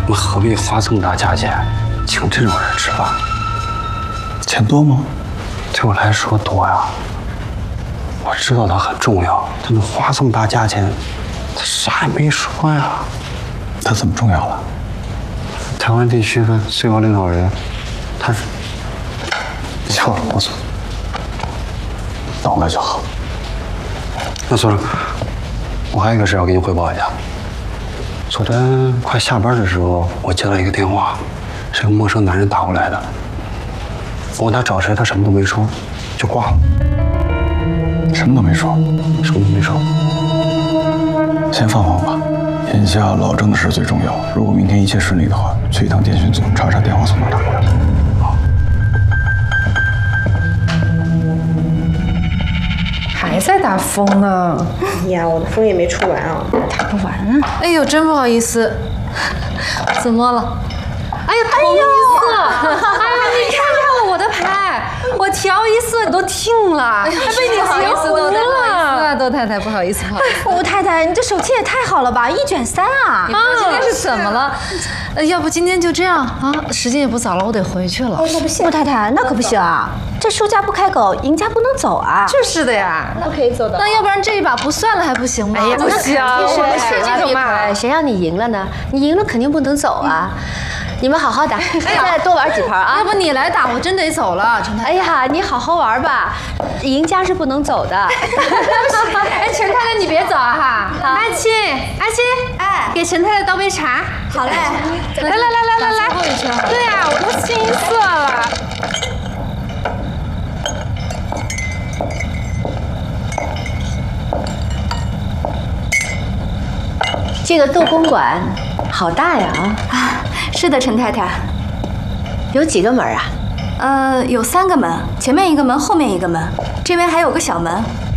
我们何必花这么大价钱请这种人吃饭？ 钱多吗？ 对我来说多呀。我知道他很重要，他们花这么大价钱，他啥也没说呀。 他怎么重要了？ 台湾地区的最高领导人，他是。 行了，我走，懂了就好。 那算了，我还有一个事要给你汇报一下。昨天快下班的时候，我接到一个电话，是个陌生男人打过来的。我问他找谁，他什么都没说，就挂了。 什么都没说， 什么都没说。 先放放吧。眼下老郑的事最重要。如果明天一切顺利的话，去一趟电讯组查查电话从哪打过来。好。 还在打风呢。 哎呀，我的风也没出完啊， 打不完啊。 哎呦，真不好意思，怎么了？哎呀，头一色！哎呀，你看看我的牌，我调一色都听了，还被你截胡了。窦太太，不好意思，不好意思。 吴太太，你这手气也太好了吧，1卷3啊！ 你今天是怎么了？要不今天就这样啊？时间也不早了，我得回去了。 那不行，吴太太，那可不行啊！这输家不开口，赢家不能走啊！ 就是的呀， 不可以走的。 那要不然这一把不算了还不行吗？ 哎呀，不行， 这个嘛，谁让你赢了呢？你赢了肯定不能走啊！你们好好打，再多玩几盘啊！ 要不你来打，我真得走了，陈太太。 哎呀，你好好玩吧，赢家是不能走的。 哎，陈太太你别走啊哈！阿七，哎，给陈太太倒杯茶。 好嘞， 来，对呀，我都清一色了。 这个窦公馆好大呀啊！是的，陈太太。 有几个门啊？ 有3个门，前面一个门，后面一个门，这边还有个小门。